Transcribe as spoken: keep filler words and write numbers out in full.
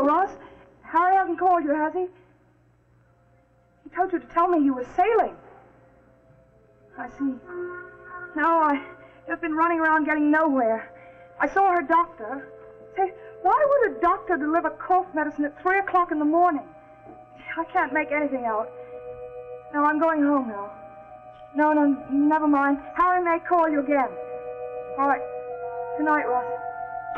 Ross? Harry hasn't called you, has he? He told you to tell me he was sailing. I see. No, I've just been running around getting nowhere. I saw her doctor. Say, why would a doctor deliver cough medicine at three o'clock in the morning? I can't make anything out. No, I'm going home now. No, no, never mind. Harry may call you again. All right. Good night, Ross.